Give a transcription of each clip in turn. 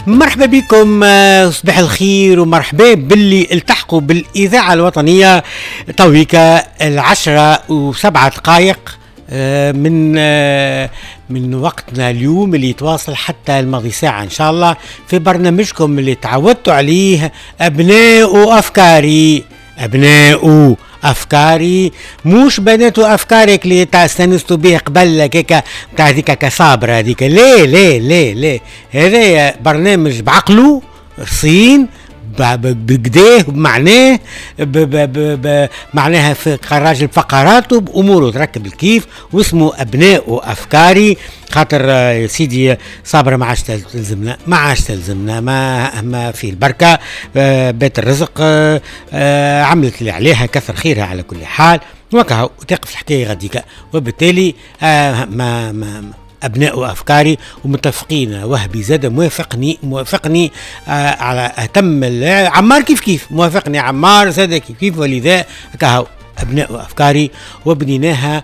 مرحبا بكم، صباح الخير ومرحبا باللي التحقوا بالإذاعة الوطنية تويكا 10:07 من وقتنا اليوم اللي يتواصل حتى الماضي ساعة إن شاء الله في برنامجكم اللي تعودتوا عليه أبناء أفكاري. أبناء أفكاري مش بنات أفكارك اللي استانستوا به قبل كيكا بتاع ذيك كصابرة هذيك. ليه هذا برنامج بعقله صين بقديه بمعناه معناها في راجل فقراته بأموره تركب الكيف واسمه أبناء أفكاري. خاطر يا سيدي صابرة ما عادش تلزمنا ما في البركة، بيت الرزق عملت اللي عليها كثر خيرها على كل حال وكها وتقف الحكاية غديك. وبالتالي ما أبناء أفكاري ومتفقين. وهبي زاد موافقني على أتم عمار كيف موافقني عمار زاد كيف ولذا كهو أبناء أفكاري. وبنيناها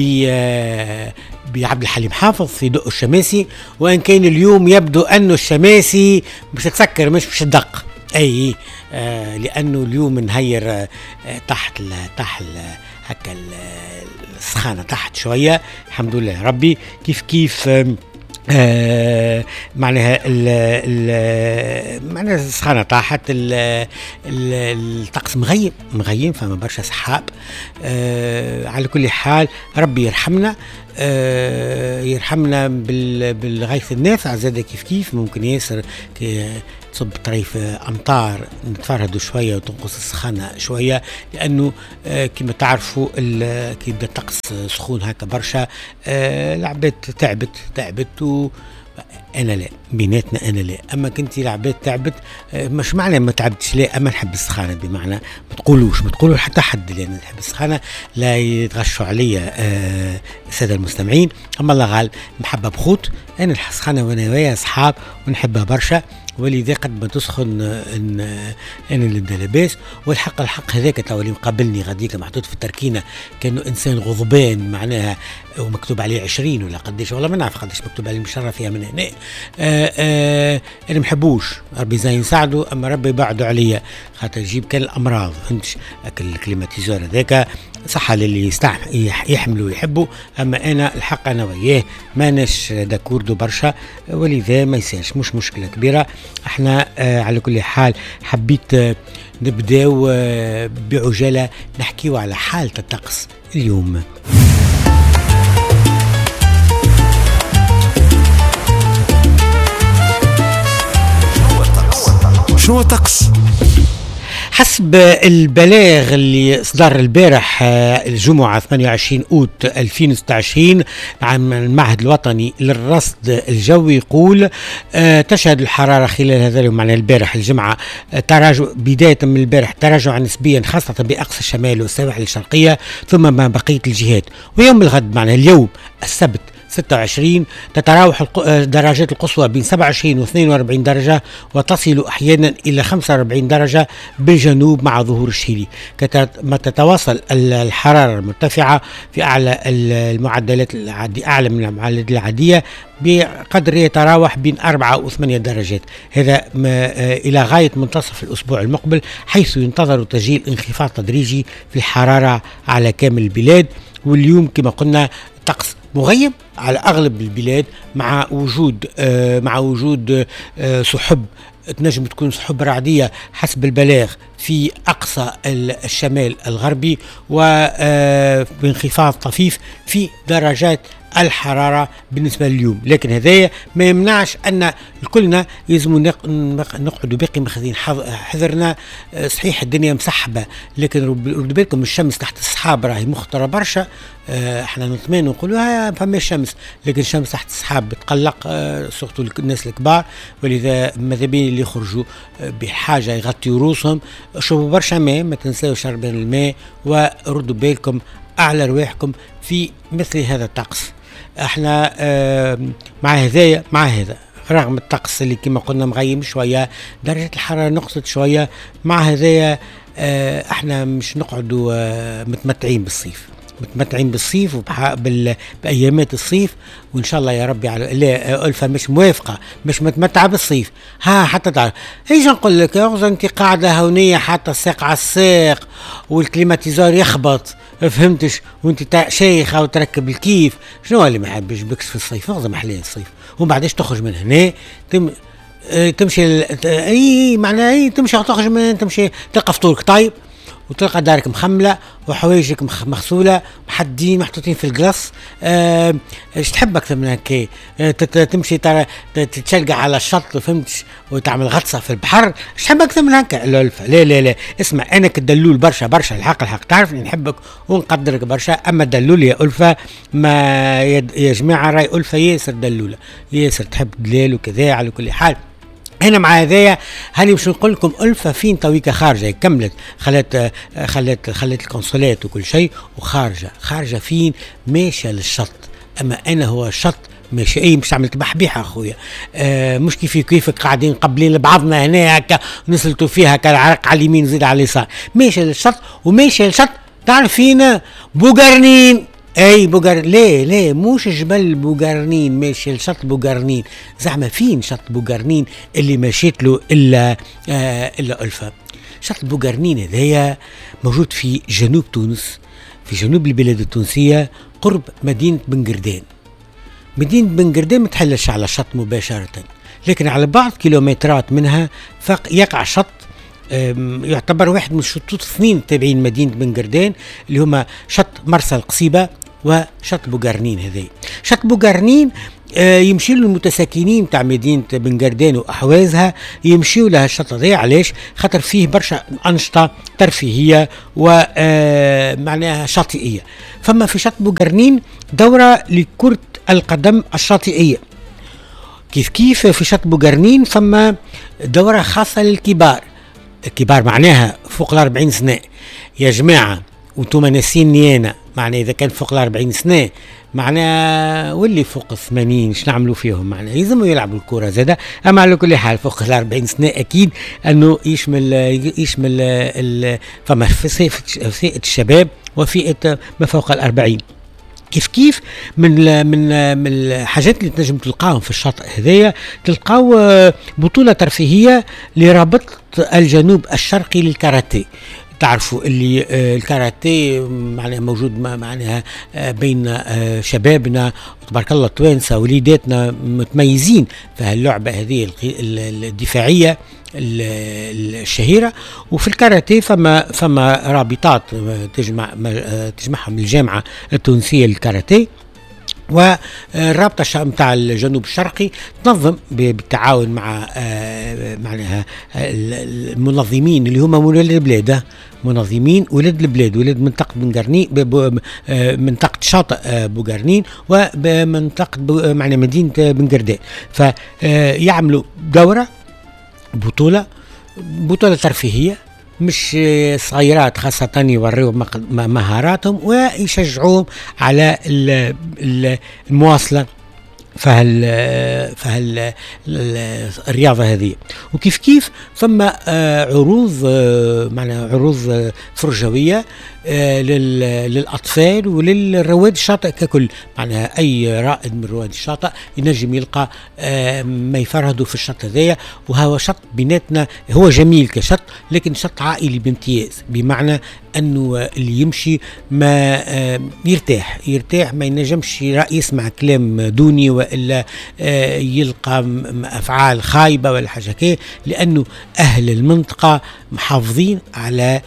بعبد الحليم حافظ في دق الشماسي، وإن كان اليوم يبدو أنه الشماسي مش تسكر مش تدق أي لأنه اليوم نهير تحت هكا السخانة تحت شوية الحمد لله ربي. كيف معناها معناها السخانة طاحت، الطقس مغيم فما برشا سحاب. على كل حال ربي يرحمنا بالغيث النافع زاد كيف ممكن ياسر تصب طريف أمطار نتفرهدوا شوية وتنقص السخانة شوية، لأنه كما تعرفوا كي يبدأ الطقس سخون هكا برشا العباد تعبت أنا لا بيناتنا أنا لا. أما كنتي العباد تعبت مش معنى ما تعبتش لا، أما نحب السخانة بمعنى ما تقولوا حتى حد اللي أنا نحب السخانة لا يتغشوا عليا السادة المستمعين. أما الله غال محبة بخوت أنا السخانة وأنا ويا أصحاب ونحبها برشا، ولذا قد ما تسخن أنا اللي بدا لاباس. والحق هذاك تو اللي مقابلني غاديك محطوط في التركينة كأنه إنسان غضبان معناها ومكتوب عليه 20 ولا قديش والله ما نعرف قديش مكتوب عليه مشرف فيها من هنا. أنا محبوش ربي زي يساعده، أما ربي يبعده عليا خاطر يجيب كان الأمراض فهمتش الكليماتيزور هذاك صح للي يحملوا ويحبوا. أما أنا الحق أنا وياه ما نش داكوردو برشا ولذا ما يسالش مش مشكلة كبيرة. احنا على كل حال حبيت نبداو بعجالة نحكيو على حالة الطقس اليوم. شنو الطقس؟ حسب البلاغ اللي صدر البارح الجمعة 28 أوت 2026 عن المعهد الوطني للرصد الجوي يقول تشهد الحرارة خلال هذا اليوم معنى البارح الجمعة تراجع بداية من البارح تراجع نسبيا خاصة بأقصى الشمال والسواحل الشرقية ثم ما بقية الجهات. ويوم الغد معنى اليوم السبت 26 تتراوح درجات القصوى بين 27 و 42 درجة وتصل أحيانا إلى 45 درجة بالجنوب مع ظهور الشيلي. ما تتواصل الحرارة المرتفعة في أعلى المعدلات أعلى من المعدلات العادية بقدر يتراوح بين 4 و 8 درجات، هذا إلى غاية منتصف الأسبوع المقبل، حيث ينتظر تسجيل انخفاض تدريجي في الحرارة على كامل البلاد. واليوم كما قلنا طقس مغيم على أغلب البلاد مع وجود سحب تنجم تكون سحب رعدية حسب البلاغ في أقصى الشمال الغربي وبانخفاض طفيف في درجات الحرارة بالنسبة لليوم. لكن هذا ما يمنعش أن كلنا يلزم نقعد باقي مخذين حذرنا. صحيح الدنيا مسحبة لكن ردوا بالكم الشمس تحت السحاب راهي مخطرة برشا. احنا نطمئن ونقولوا فما الشمس، لكن الشمس تحت السحاب بتقلق سورتو الناس الكبار، ولذا ماذا بين اللي يخرجوا بحاجة يغطيوا روسهم. شربوا برشا ماء، ما تنساو شرب الماء وردوا بالكم أعلى رواحكم في مثل هذا الطقس. احنا مع هذا رغم الطقس اللي كما قلنا مغيم شوية درجة الحرارة نقصت شوية، مع هذا احنا مش نقعدوا متمتعين بالصيف متمتعين بالصيف بايامات الصيف، وان شاء الله يا ربي على لا ألفة مش موافقه، مش متمتعه بالصيف. ها حتى تعرف ايش نقول لك يا غزة، انت قاعده هونيه حتى الساق على الساق والكليماتيزور يخبط، فهمتش، وانت شيخه وتركب الكيف. شنو اللي ما يحبش بكش في الصيف؟ غزة محليه الصيف، ومن بعدش تخرج من هنا تمشي اي معناها اي تمشي تخرج من تمشي تلقى فطورك طيب، وتلقى دارك مخمله وحوايجك مغسوله محدين محطوطين في القرص. ايش تحب اكثر من هيك؟ تمشي ترى تتشلقع على الشط، فهمتش، وتعمل غطسه في البحر. ايش تحب اكثر من هيك؟ الألفة لا لا لا، اسمع انا كدلول برشا برشا، الحق تعرف اني نحبك ونقدرك برشا، اما الدلول يا ألفة ما يا جماعه راي ألفة ياسر دلوله، ياسر تحب دلال وكذا. على كل حال هنا مع هذايا هاني باش نقول لكم ألفة فين تويكا خارجه، كملت خلت القنصلات وكل شيء وخارجه فين ماشيه للشط. اما انا هو الشط ماشي اي مش عملت بحبيحه اخويا، مش كيفك قاعدين قبلين لبعضنا هنا هكا نسلتوا فيها كالعرق على اليمين زيد على اليسار، ماشي للشط وماشي للشط. تعرف فينا بوقرنين، اي ليه موش جبل بوقرنين، ماشي لشط بوقرنين، زعما فين شط بوقرنين اللي مشيت له الا ألفة. شط بوقرنين هذايا موجود في جنوب تونس، في جنوب البلاد التونسيه قرب مدينه بنقردان. مدينه بنقردان متحلش على الشط مباشره، لكن على بعض كيلومترات منها يقع شط يعتبر واحد من الشطوط اثنين تابعين مدينة بنقردان، اللي هما شط مرسى القصيبة وشط بوقرنين. هذي شط بوقرنين يمشي له المتساكنين تاع مدينة بنقردان وأحوازها، يمشيوا لها الشط هذا. علاش؟ خاطر فيه برشا أنشطة ترفيهية ومعناها شاطئية. فما في شط بوقرنين دورة لكرة القدم الشاطئية، كيف في شط بوقرنين فما دورة خاصة للكبار. الكبار معناها فوق 40 سنة يا جماعة، وانتم ناسيني أنا، معناها إذا كان فوق 40 سنة معناها واللي فوق 80 شنو نعملوا فيهم؟ معناها يلزموا يلعبوا الكرة زادا. أما على كل حال فوق 40 سنة أكيد أنه يشمل فما فئة الشباب وفئة ما فوق 40. كيف من الحاجات اللي تنجم تلقاهم في الشاطئ هذايا، تلقاو بطولة ترفيهية لرابطة الجنوب الشرقي للكاراتيه. تعرفوا اللي الكاراتيه معناها موجود معناها بين شبابنا تبارك الله توانسة وليداتنا متميزين في هاللعبة هذه الدفاعية الشهيرة. وفي الكاراتيه فما رابطات تجمعهم الجامعة التونسية للكاراتيه، والرابطة متاع الجنوب الشرقي تنظم بالتعاون مع معناها المنظمين اللي هم ولاد البلاد، منظمين ولاد البلاد، ولاد منطقة بنقرنين، منطقة شاطئ بوقرنين ومنطقة معناها مدينة بنقردان. فيعملوا دورة بطولة ترفيهية، مش صغيرات خاصة يوريهم مهاراتهم ويشجعوهم على المواصلة فهال الرياضة هذه. وكيف ثم عروض معناها عروض فرجوية للأطفال وللرواد الشاطئ ككل. معناها أي رائد من رواد الشاطئ ينجم يلقى ما يفرهدوا في الشط هذايا. وهو شط بيناتنا هو جميل كشط، لكن شط عائلي بامتياز، بمعنى أنه اللي يمشي ما يرتاح ما ينجمش يسمع كلام دوني وإلا يلقى أفعال خايبة ولا حاجة كده، لأنه أهل المنطقة محافظين على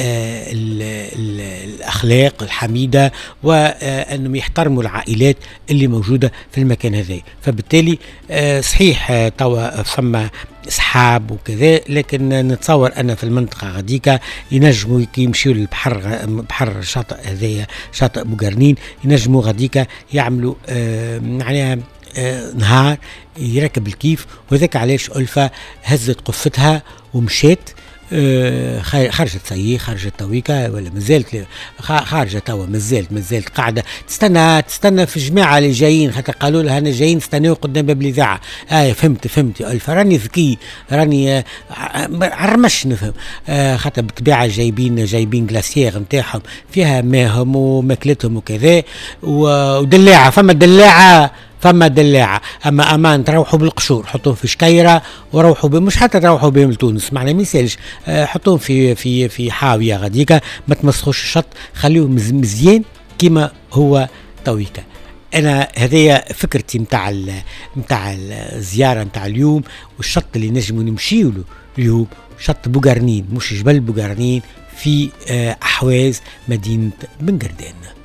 الأخلاق الحميدة وأنهم يحترموا العائلات اللي موجودة في المكان هذا. فبالتالي صحيح توا فما اصحاب وكذا، لكن نتصور أن في المنطقة غاديكا ينجموا يمشيوا للبحر، بحر شاطئ هذايا شاطئ بوقرنين، ينجموا غاديكا يعملوا معناها نهار يركب الكيف، وذاك علاش ألفة هزت قفتها ومشيت. خرجت سيي، خرجت تويكا ولا مازالت خارجه توا، مازالت قاعده تستنى في الجماعه اللي جايين، خاطر قالوا لها انا جايين نستناو قدام باب الاذاعه. فهمت يا ألفة، راني ذكي، راني عرمش نفهم. خاطر بالطبيعه جايبين جلاسيير نتاعهم فيها ماهم وماكلتهم وكذا، ودلاعه، فما دلاعة. أما أمان تروحوا بالقشور، حطوهم في شكيرة وروحوا مش حتى تروحوا بهم لتونس، معنا ميسالش، حطوهم في حاوية غاديكا، ما تمسخوش الشط، خليهم مزيان كما هو تويكا. أنا هذه فكرتي متاع الزيارة متاع اليوم، والشط اللي نجموا نمشيوا له اليوم شط بوغارنين، مش جبل بوغارنين، في أحواز مدينة بن قردان.